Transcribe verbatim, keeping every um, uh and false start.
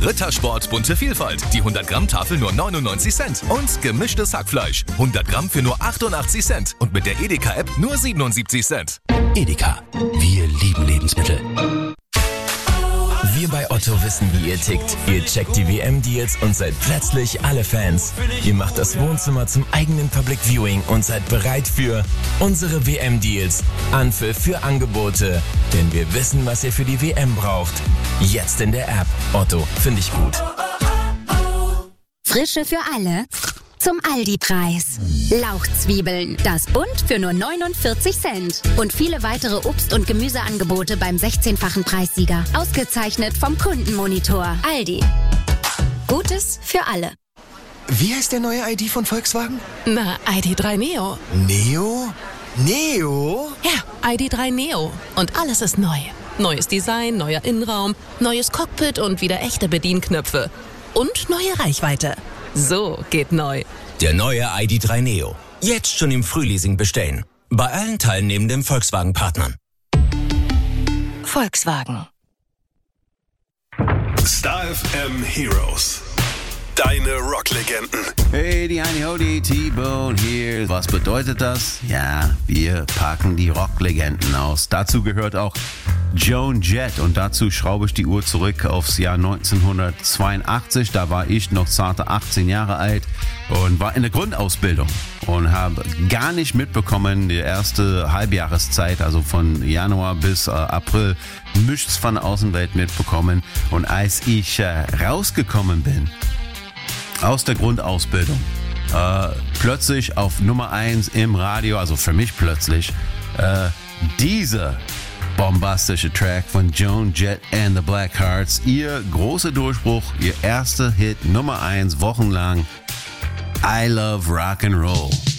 Rittersport bunte Vielfalt. Die hundert Gramm Tafel nur neunundneunzig Cent. Und gemischtes Hackfleisch. hundert Gramm für nur achtundachtzig Cent. Und mit der Edeka-App nur siebenundsiebzig Cent. Edeka. Wir lieben Lebensmittel. Wir bei Otto wissen, wie ihr tickt. Ihr checkt die W M-Deals und seid plötzlich alle Fans. Ihr macht das Wohnzimmer zum eigenen Public Viewing und seid bereit für unsere W M-Deals. Anpfiff für Angebote. Denn wir wissen, was ihr für die W M braucht. Jetzt in der App. Otto, finde ich gut. Frische für alle. Zum Aldi-Preis. Lauchzwiebeln, das Bund für nur neunundvierzig Cent. Und viele weitere Obst- und Gemüseangebote beim sechzehnfachen Preissieger. Ausgezeichnet vom Kundenmonitor. Aldi. Gutes für alle. Wie heißt der neue I D von Volkswagen? Na, I D drei Neo. Neo? Neo? Ja, I D drei Neo. Und alles ist neu. Neues Design, neuer Innenraum, neues Cockpit und wieder echte Bedienknöpfe. Und neue Reichweite. So geht neu. Der neue I D drei Neo. Jetzt schon im Frühleasing bestellen. Bei allen teilnehmenden Volkswagen-Partnern. Volkswagen. Star F M Heroes. Deine Rocklegenden. Hey, die Heini Hodi, T-Bone hier. Was bedeutet das? Ja, wir packen die Rocklegenden aus. Dazu gehört auch Joan Jett und dazu schraube ich die Uhr zurück aufs Jahr neunzehnhundertzweiundachtzig. Da war ich noch zarte achtzehn Jahre alt und war in der Grundausbildung und habe gar nicht mitbekommen, die erste Halbjahreszeit, also von Januar bis äh, April, nichts von der Außenwelt mitbekommen. Und als ich äh, rausgekommen bin aus der Grundausbildung, äh, plötzlich auf Nummer eins im Radio, also für mich plötzlich, äh, dieser bombastische Track von Joan Jett and the Blackhearts, ihr großer Durchbruch, ihr erster Hit Nummer eins wochenlang, I Love Rock and Roll.